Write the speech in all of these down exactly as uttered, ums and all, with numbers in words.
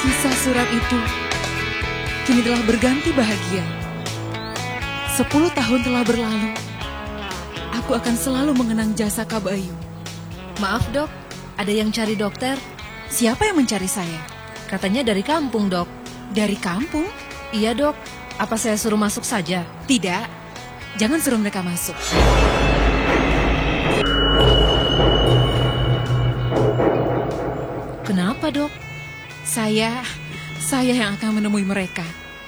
Kisah suram itu kini telah berganti bahagia. Sepuluh tahun telah berlalu. Aku akan selalu mengenang jasa Kak Bayu. Maaf dok, ada yang cari dokter. Siapa yang mencari saya? Katanya dari kampung dok. Dari kampung? Iya dok, apa saya suruh masuk saja? Tidak, jangan suruh mereka masuk. Kenapa dok? Saya, saya yang akan menemui mereka.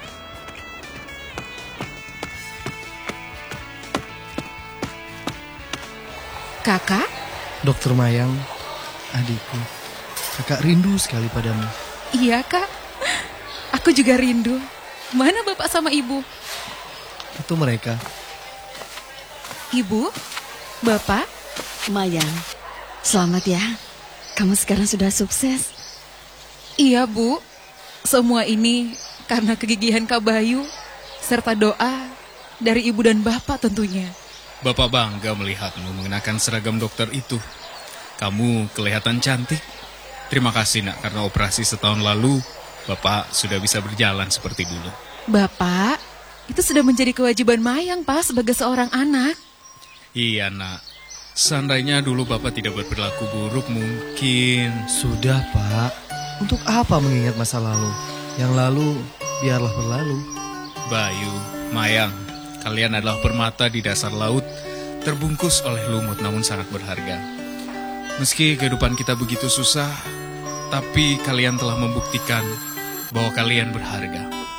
Kakak? Dokter Mayang, adikku, kakak rindu sekali padamu. Iya kak, aku juga rindu. Mana bapak sama ibu? Itu mereka. Ibu? Bapak? Mayang, selamat ya. Kamu sekarang sudah sukses. Iya bu, semua ini karena kegigihan Kak Bayu serta doa dari ibu dan bapak tentunya. Bapak bangga melihatmu mengenakan seragam dokter itu. Kamu kelihatan cantik. Terima kasih nak, karena operasi setahun lalu Bapak sudah bisa berjalan seperti dulu. Bapak, itu sudah menjadi kewajiban Mayang Pak sebagai seorang anak. Iya nak, seandainya dulu Bapak tidak berperilaku buruk mungkin. Sudah Pak, untuk apa mengingat masa lalu? Yang lalu biarlah berlalu. Bayu, Mayang, kalian adalah permata di dasar laut, terbungkus oleh lumut namun sangat berharga. Meski kehidupan kita begitu susah, tapi kalian telah membuktikan bahwa kalian berharga.